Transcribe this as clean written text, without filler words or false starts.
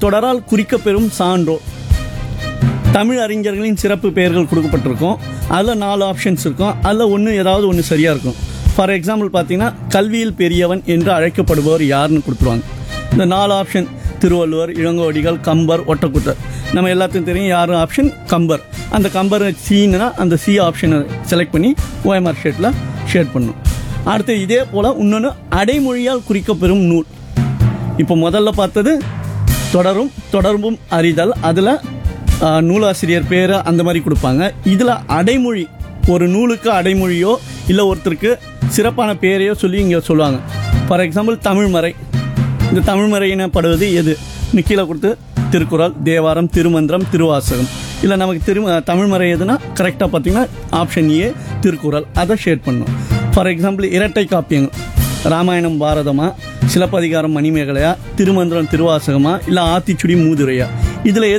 தொடரால் குறிக்கப்பெறும் சான்றோர். தமிழ் அறிஞர்களின் சிறப்பு பெயர்கள் கொடுக்கப்பட்டிருக்கும். அதில் 4 ஆப்ஷன்ஸ் இருக்கும். அதில் ஏதாவது ஒன்று சரியாக இருக்கும். ஃபார் எக்ஸாம்பிள் பார்த்தீங்கன்னா கல்வியில் பெரியவன் என்று அழைக்கப்படுபவர் யாருன்னு கொடுத்துருவாங்க. இந்த 4 ஆப்ஷன் திருவள்ளுவர், இளங்கோவடிகள், கம்பர், ஒட்டக்கூத்தர். நம்ம எல்லாத்தையும் தெரியும் யார் ஆப்ஷன் கம்பர். அந்த கம்பர் சீனா அந்த சி ஆப்ஷனை செலக்ட் பண்ணி OMR ஷேட்டில் ஷேட் பண்ணணும். அடுத்து இதே போல் இன்னொன்று அடைமொழியால் குறிக்கப்பெறும் நூல். இப்போ முதல்ல பார்த்தது தொடர்பும் அறிதல். அதில் நூலாசிரியர் பேர் அந்த மாதிரி கொடுப்பாங்க. இதில் அடைமொழி, ஒரு நூலுக்கு அடைமொழியோ இல்லை ஒருத்தருக்கு சிறப்பான பேரையோ சொல்லி இங்கே சொல்லுவாங்க. For example தமிழ்மறை. இந்த தமிழ்மறை எனப்படுவது எது? கீழே கொடுத்து திருக்குறள், தேவாரம், திருமந்திரம், திருவாசகம். இல்லை நமக்கு தமிழ்மறை எதுனா கரெக்டாக பார்த்தீங்கன்னா ஆப்ஷன் ஏ திருக்குறள். அதை ஷேட் பண்ணணும். ஃபார் எக்ஸாம்பிள் இரட்டை காப்பியங்கள், ராமாயணம் பாரதமா, சிலப்பதிகாரம் மணிமேகலையா, திருமந்திரம் திருவாசகமா, இல்லை ஆத்திச்சுடி மூதுரையா, இதில்